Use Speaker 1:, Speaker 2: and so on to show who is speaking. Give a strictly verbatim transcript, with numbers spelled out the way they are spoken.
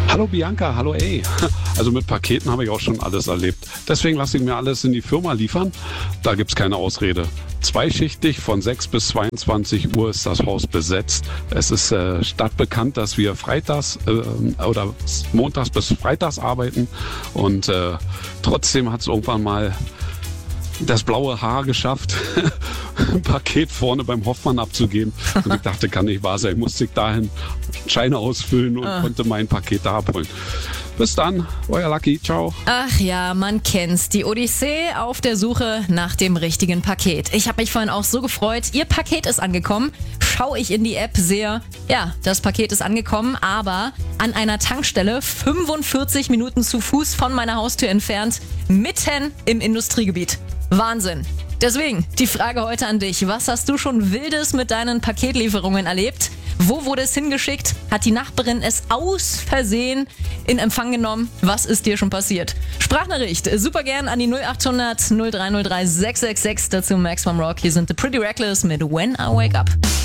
Speaker 1: Hallo Bianca, hallo ey. Also mit Paketen habe ich auch schon alles erlebt. Deswegen lasse ich mir alles in die Firma liefern. Da gibt es keine Ausrede. Zweischichtig von sechs bis zweiundzwanzig Uhr ist das Haus besetzt. Es ist äh, stadtbekannt, dass wir freitags äh, oder montags bis freitags arbeiten. Und äh, trotzdem hat es irgendwann mal das blaue Haar geschafft, ein Paket vorne beim Hoffmann abzugeben. Und ich dachte, kann nicht wahr sein. Musste ich dahin Scheine ausfüllen und ah. konnte mein Paket da abholen. Bis dann, euer Lucky, ciao.
Speaker 2: Ach ja, man kennt's. Die Odyssee auf der Suche nach dem richtigen Paket. Ich habe mich vorhin auch so gefreut. Ihr Paket ist angekommen. Schaue ich in die App, sehe, ja, das Paket ist angekommen, aber an einer Tankstelle fünfundvierzig Minuten zu Fuß von meiner Haustür entfernt, mitten im Industriegebiet. Wahnsinn. Deswegen die Frage heute an dich. Was hast du schon Wildes mit deinen Paketlieferungen erlebt? Wo wurde es hingeschickt? Hat die Nachbarin es aus Versehen in Empfang genommen? Was ist dir schon passiert? Sprachnachricht super gern an die null achthundert null drei null drei sechs sechs sechs. Dazu Max vom Rock. Hier sind The Pretty Reckless mit When I Wake Up.